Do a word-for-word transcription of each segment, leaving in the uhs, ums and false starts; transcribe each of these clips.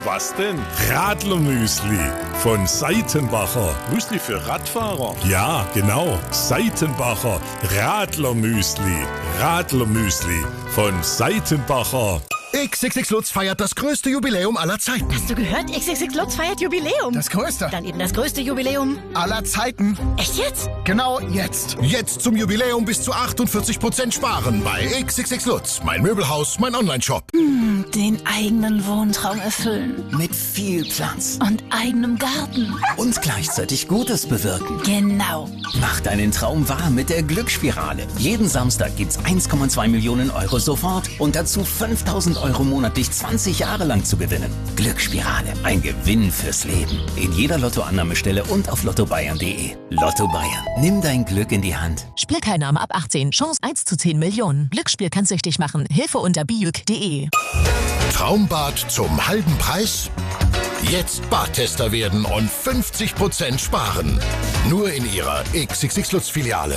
Was denn? Radlermüsli von Seitenbacher. Müsli für Radfahrer? Ja, genau. Seitenbacher Radlermüsli. Radlermüsli von Seitenbacher. X X X Lutz feiert das größte Jubiläum aller Zeiten. Hast du gehört? X X X Lutz feiert Jubiläum. Das größte? Dann eben das größte Jubiläum aller Zeiten. Echt jetzt? Genau jetzt. Jetzt zum Jubiläum bis zu achtundvierzig Prozent sparen bei X X X Lutz. Mein Möbelhaus, mein Onlineshop. Hm, den eigenen Wohntraum erfüllen. Mit viel Platz. Und eigenem Garten. Und gleichzeitig Gutes bewirken. Genau. Mach deinen Traum wahr mit der Glücksspirale. Jeden Samstag gibt's eins Komma zwei Millionen Euro sofort und dazu fünftausend Euro monatlich zwanzig Jahre lang zu gewinnen. Glücksspirale. Ein Gewinn fürs Leben. In jeder Lottoannahmestelle und auf lotto bayern punkt de. Lotto Bayern. Nimm dein Glück in die Hand. Spielteilnahme ab achtzehn. Chance eins zu zehn Millionen. Glücksspiel kann süchtig machen. Hilfe unter bijuk punkt de. Traumbad zum halben Preis? Jetzt Badtester werden und fünfzig Prozent sparen. Nur in Ihrer X X X Lutz Filiale.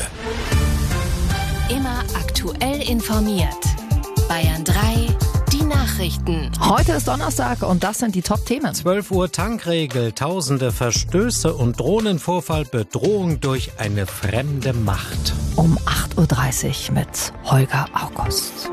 Immer aktuell informiert. Bayern drei, die Nachrichten. Heute ist Donnerstag und das sind die Top-Themen. zwölf Uhr Tankregel, tausende Verstöße und Drohnenvorfall, Bedrohung durch eine fremde Macht. Um acht Uhr dreißig mit Holger August.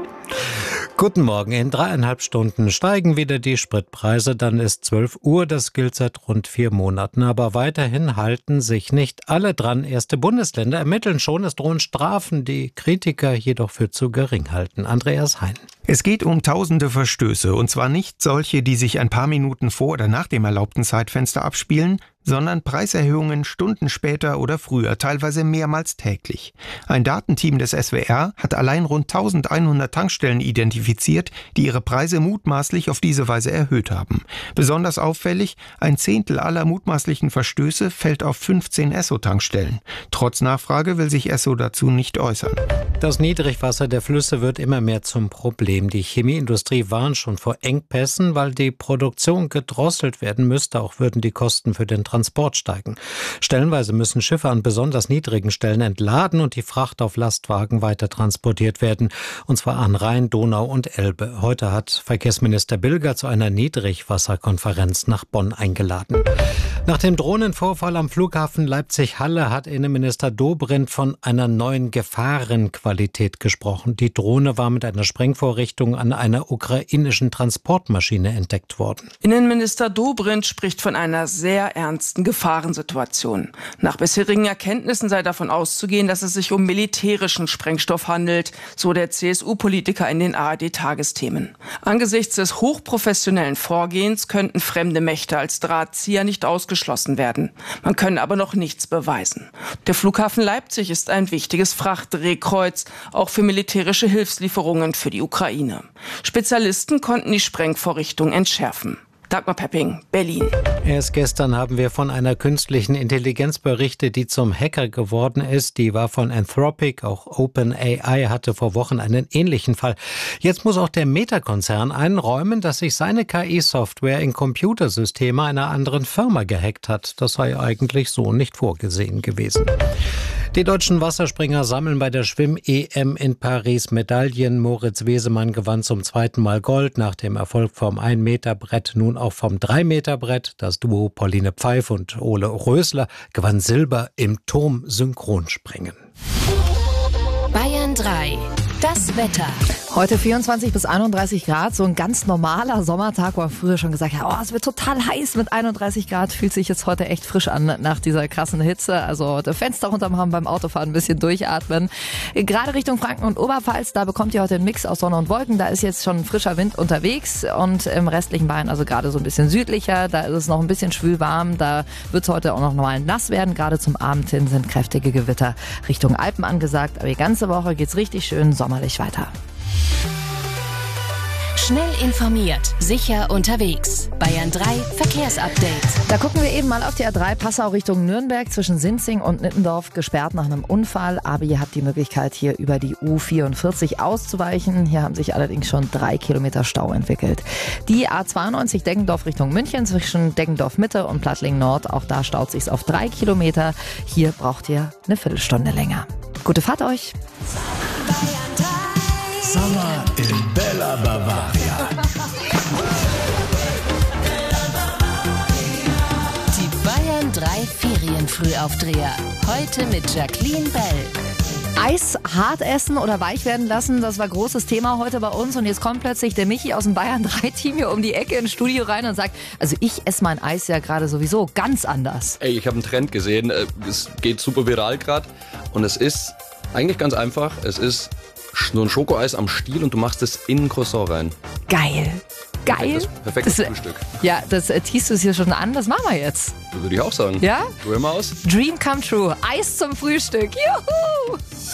Guten Morgen. In dreieinhalb Stunden steigen wieder die Spritpreise. Dann ist zwölf Uhr. Das gilt seit rund vier Monaten. Aber weiterhin halten sich nicht alle dran. Erste Bundesländer ermitteln schon. Es drohen Strafen, die Kritiker jedoch für zu gering halten. Andreas Hein. Es geht um tausende Verstöße. Und zwar nicht solche, die sich ein paar Minuten vor oder nach dem erlaubten Zeitfenster abspielen, sondern Preiserhöhungen Stunden später oder früher, teilweise mehrmals täglich. Ein Datenteam des S W R hat allein rund eintausendeinhundert Tankstellen identifiziert, die ihre Preise mutmaßlich auf diese Weise erhöht haben. Besonders auffällig, ein Zehntel aller mutmaßlichen Verstöße fällt auf fünfzehn Esso-Tankstellen. Trotz Nachfrage will sich Esso dazu nicht äußern. Das Niedrigwasser der Flüsse wird immer mehr zum Problem. Die Chemieindustrie warnt schon vor Engpässen, weil die Produktion gedrosselt werden müsste. Auch würden die Kosten für den Transport steigen. Stellenweise müssen Schiffe an besonders niedrigen Stellen entladen und die Fracht auf Lastwagen weiter transportiert werden. Und zwar an Rhein, Donau und Elbe. Heute hat Verkehrsminister Bilger zu einer Niedrigwasserkonferenz nach Bonn eingeladen. Nach dem Drohnenvorfall am Flughafen Leipzig-Halle hat Innenminister Dobrindt von einer neuen Gefahrenqualität gesprochen. Die Drohne war mit einer Sprengvorrichtung an einer ukrainischen Transportmaschine entdeckt worden. Innenminister Dobrindt spricht von einer sehr ernsten Gefahrensituation. Nach bisherigen Erkenntnissen sei davon auszugehen, dass es sich um militärischen Sprengstoff handelt, so der C S U-Politiker in den A R D-Tagesthemen. Angesichts des hochprofessionellen Vorgehens könnten fremde Mächte als Drahtzieher nicht ausgeschlossen werden. Man könne aber noch nichts beweisen. Der Flughafen Leipzig ist ein wichtiges Frachtdrehkreuz, auch für militärische Hilfslieferungen für die Ukraine. Spezialisten konnten die Sprengvorrichtung entschärfen. Dagmar Pepping, Berlin. Erst gestern haben wir von einer künstlichen Intelligenz berichtet, die zum Hacker geworden ist. Die war von Anthropic, auch OpenAI hatte vor Wochen einen ähnlichen Fall. Jetzt muss auch der Meta-Konzern einräumen, dass sich seine K I-Software in Computersysteme einer anderen Firma gehackt hat. Das sei eigentlich so nicht vorgesehen gewesen. Die deutschen Wasserspringer sammeln bei der Schwimm-E M in Paris Medaillen. Moritz Wesemann gewann zum zweiten Mal Gold, nach dem Erfolg vom ein Meter Brett nun auch vom drei Meter Brett. Das Duo Pauline Pfeif und Ole Rösler gewann Silber im Turm-Synchronspringen. Bayern drei. Das Wetter. Heute vierundzwanzig bis einunddreißig Grad, so ein ganz normaler Sommertag, wo man früher schon gesagt hat, oh, es wird total heiß mit einunddreißig Grad, fühlt sich jetzt heute echt frisch an nach dieser krassen Hitze. Also das Fenster runtermachen beim Autofahren, ein bisschen durchatmen. Gerade Richtung Franken und Oberpfalz, da bekommt ihr heute einen Mix aus Sonne und Wolken, da ist jetzt schon frischer Wind unterwegs und im restlichen Bayern, also gerade so ein bisschen südlicher, da ist es noch ein bisschen schwül warm, da wird es heute auch noch mal nass werden. Gerade zum Abend hin sind kräftige Gewitter Richtung Alpen angesagt, aber die ganze Woche geht's richtig schön sommerlich weiter. Schnell informiert, sicher unterwegs. Bayern drei Verkehrsupdate. Da gucken wir eben mal auf die A drei Passau Richtung Nürnberg zwischen Sinzing und Nittendorf, gesperrt nach einem Unfall. Aber ihr habt die Möglichkeit, hier über die U vierundvierzig auszuweichen. Hier haben sich allerdings schon drei Kilometer Stau entwickelt. Die A zweiundneunzig Deggendorf Richtung München zwischen Deggendorf Mitte und Plattling Nord. Auch da staut sich's auf drei Kilometer. Hier braucht ihr eine Viertelstunde länger. Gute Fahrt euch. Sommer in Bella Bavaria. drei Ferienfrühaufdreher. Heute mit Jacqueline Bell. Eis hart essen oder weich werden lassen, das war großes Thema heute bei uns. Und jetzt kommt plötzlich der Michi aus dem Bayern drei Team hier um die Ecke ins Studio rein und sagt, also ich esse mein Eis ja gerade sowieso ganz anders. Ey, ich habe einen Trend gesehen, es geht super viral gerade und es ist eigentlich ganz einfach. Es ist nur ein Schokoeis am Stiel und du machst es in ein Croissant rein. Geil. Geil. Perfektes, perfektes das, Frühstück. Ja, das äh, teast du es hier schon an, das machen wir jetzt. Würde ich auch sagen. Ja? Probier mal aus. Dream come true. Eis zum Frühstück. Juhu!